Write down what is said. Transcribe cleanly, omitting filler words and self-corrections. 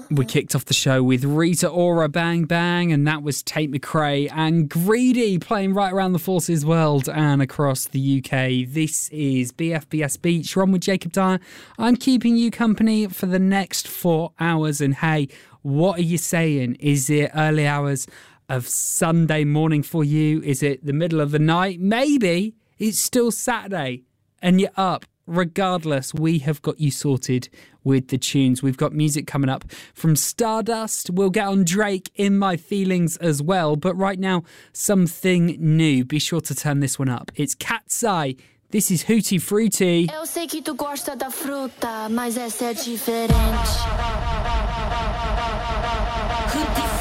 We kicked off the show with Rita Ora Bang Bang, and that was Tate McRae and Greedy playing right around the Forces world and across the UK. This is BFBS Beach. You're on with Jacob Dyer. I'm keeping you company for the next 4 hours. And hey, what are you saying? Is it early hours of Sunday morning for you? Is it the middle of the night? Maybe it's still Saturday and you're up. Regardless, we have got you sorted with the tunes. We've got music coming up from Stardust. We'll get on Drake, In My Feelings as well. But right now, something new. Be sure to turn this one up. It's Cat's Eye. This is Hootie Fruity. Eu sei que tu gosta da fruta, mas essa é diferente. Hootie